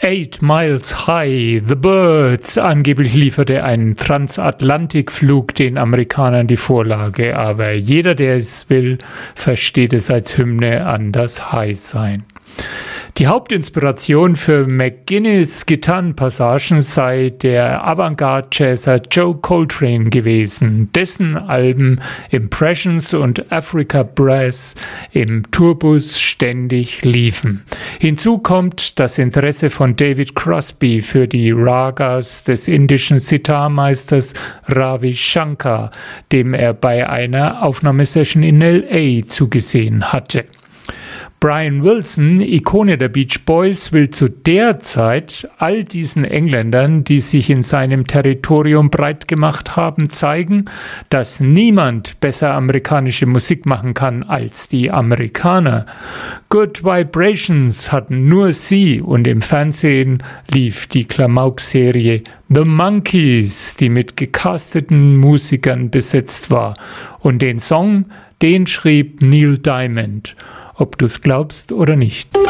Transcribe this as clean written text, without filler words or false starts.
8 Miles High, The Birds. Angeblich lieferte ein Transatlantikflug den Amerikanern die Vorlage, aber jeder, der es will, versteht es als Hymne an das High-Sein. Die Hauptinspiration für McGuinness Gitarrenpassagen sei der Avantgarde-Jazzer Joe Coltrane gewesen, dessen Alben Impressions und Africa Brass im Tourbus ständig liefen. Hinzu kommt das Interesse von David Crosby für die Ragas des indischen Sitar-Meisters Ravi Shankar, dem er bei einer Aufnahmesession in L.A. zugesehen hatte. Brian Wilson, Ikone der Beach Boys, will zu der Zeit all diesen Engländern, die sich in seinem Territorium breit gemacht haben, zeigen, dass niemand besser amerikanische Musik machen kann als die Amerikaner. Good Vibrations hatten nur sie und im Fernsehen lief die Klamauk-Serie The Monkees, die mit gecasteten Musikern besetzt war. Und den Song, den schrieb Neil Diamond. Ob du es glaubst oder nicht.